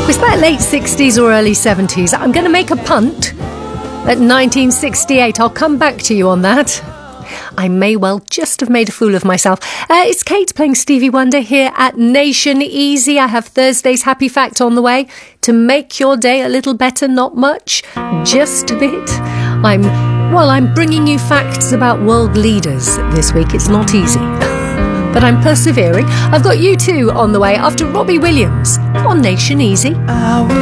Was that late 60s or early 70s? I'm going to make a punt at 1968. I'll come back to you on that. I may well just have made a fool of myself. It's Kate playing Stevie Wonder here at Nation Easy. I have Thursday's Happy Fact on the way to make your day a little better, not much, just a bit. I'm bringing you facts about world leaders this week. It's not easy, but I'm persevering. I've got U2 on the way after Robbie Williams on Nation Easy.